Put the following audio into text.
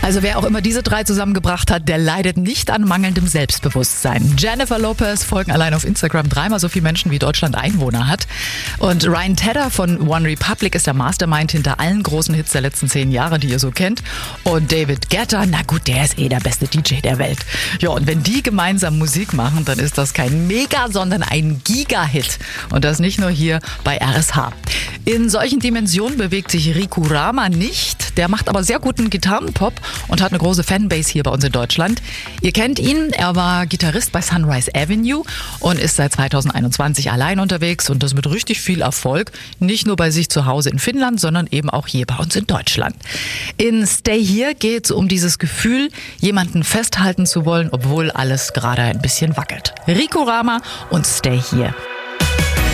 Also wer auch immer diese drei zusammengebracht hat, der leidet nicht an mangelndem Selbstbewusstsein. Jennifer Lopez folgen allein auf Instagram dreimal so viele Menschen, wie Deutschland Einwohner hat. Und Ryan Tedder von One Republic ist der Mastermind hinter allen großen Hits der letzten 10 Jahre, die ihr so kennt. Und David Guetta, na gut, der ist der beste DJ der Welt. Ja, und wenn die gemeinsam Musik machen, dann ist das kein Mega, sondern ein Giga-Hit. Und das nicht nur hier bei RSH. In solchen Dimensionen bewegt sich Riku Rama nicht. Der macht aber sehr guten Gitarrenpop und hat eine große Fanbase hier bei uns in Deutschland. Ihr kennt ihn, er war Gitarrist bei Sunrise Avenue und ist seit 2021 allein unterwegs und das mit richtig viel Erfolg. Nicht nur bei sich zu Hause in Finnland, sondern eben auch hier bei uns in Deutschland. In Stay Here geht es um dieses Gefühl, jemanden festhalten zu wollen, obwohl alles gerade ein bisschen wackelt. Riku Rama und Stay Here.